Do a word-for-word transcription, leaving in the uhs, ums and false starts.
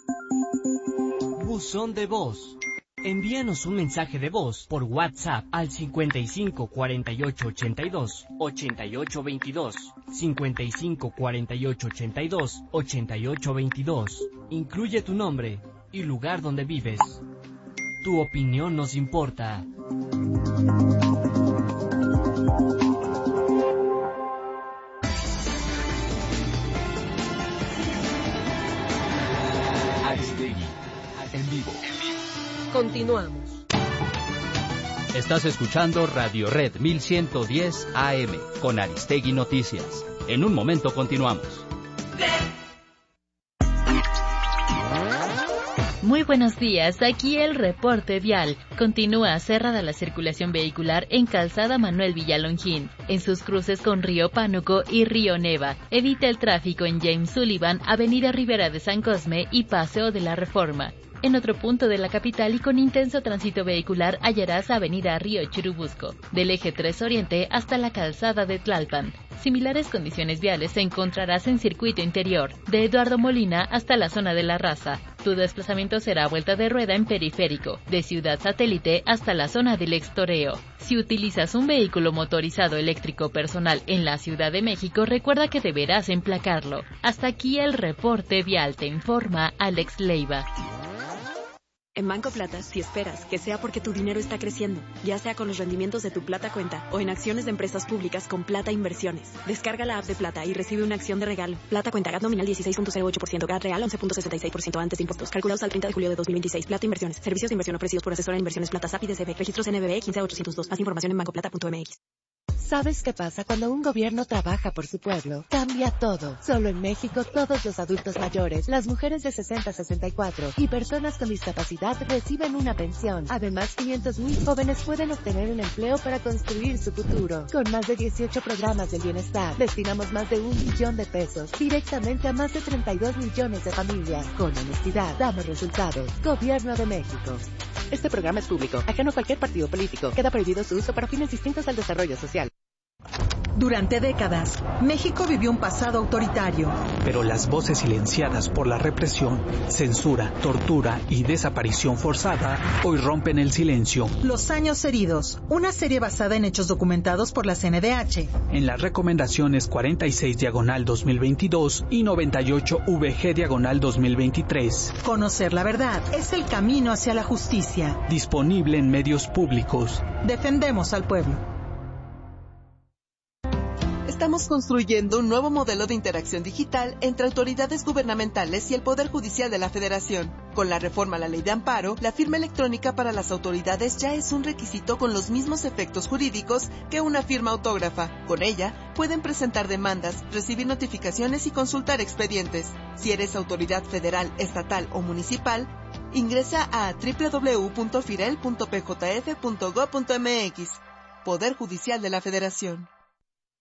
Buzón de voz. Envíanos un mensaje de voz por WhatsApp al cincuenta y cinco cuarenta y ocho ochenta y dos ochenta y ocho veintidós, cincuenta y cinco cuarenta y ocho ochenta y dos ochenta y ocho veintidós. Incluye tu nombre y lugar donde vives. Tu opinión nos importa. Aristegui, en vivo. Continuamos. Estás escuchando Radio Red mil ciento diez A M con Aristegui Noticias. En un momento continuamos. Muy buenos días, aquí el reporte vial. Continúa cerrada la circulación vehicular en Calzada Manuel Villalongín, en sus cruces con Río Pánuco y Río Neva. Evita el tráfico en James Sullivan, Avenida Rivera de San Cosme y Paseo de la Reforma. En otro punto de la capital y con intenso tránsito vehicular hallarás Avenida Río Churubusco, del eje tres Oriente hasta la calzada de Tlalpan. Similares condiciones viales encontrarás en Circuito Interior, de Eduardo Molina hasta la zona de La Raza. Tu desplazamiento será a vuelta de rueda en Periférico, de Ciudad Satélite hasta la zona del Extoreo. Si utilizas un vehículo motorizado eléctrico personal en la Ciudad de México, recuerda que deberás emplacarlo. Hasta aquí el reporte vial, te informa Alex Leiva. En Banco Plata, si esperas que sea porque tu dinero está creciendo, ya sea con los rendimientos de tu Plata Cuenta o en acciones de empresas públicas con Plata Inversiones. Descarga la app de Plata y recibe una acción de regalo. Plata Cuenta, G A T nominal dieciséis punto cero ocho por ciento, G A T real once punto sesenta y seis por ciento antes de impuestos. Calculados al treinta de julio de dos mil veintiséis. Plata Inversiones. Servicios de inversión ofrecidos por Asesora de Inversiones Plata S A P I D C B. Registros N B B quince ochocientos dos. Más información en bancoplata punto m x. ¿Sabes qué pasa cuando un gobierno trabaja por su pueblo? Cambia todo. Solo en México, todos los adultos mayores, las mujeres de sesenta a sesenta y cuatro y personas con discapacidad reciben una pensión. Además, quinientos mil jóvenes pueden obtener un empleo para construir su futuro. Con más de dieciocho programas de bienestar, destinamos más de un billón de pesos directamente a más de treinta y dos millones de familias. Con honestidad, damos resultados. Gobierno de México. Este programa es público, ajeno a cualquier partido político. Queda prohibido su uso para fines distintos al desarrollo social. Durante décadas, México vivió un pasado autoritario. Pero las voces silenciadas por la represión, censura, tortura y desaparición forzada hoy rompen el silencio. Los años heridos, una serie basada en hechos documentados por la C N D H. En las recomendaciones cuarenta y seis diagonal dos mil veintidós y noventa y ocho V G diagonal dos mil veintitrés. Conocer la verdad es el camino hacia la justicia. Disponible en medios públicos. Defendemos al pueblo. Estamos construyendo un nuevo modelo de interacción digital entre autoridades gubernamentales y el Poder Judicial de la Federación. Con la reforma a la Ley de Amparo, la firma electrónica para las autoridades ya es un requisito con los mismos efectos jurídicos que una firma autógrafa. Con ella, pueden presentar demandas, recibir notificaciones y consultar expedientes. Si eres autoridad federal, estatal o municipal, ingresa a doble u doble u doble u punto firel punto p j f punto gob punto m x. Poder Judicial de la Federación.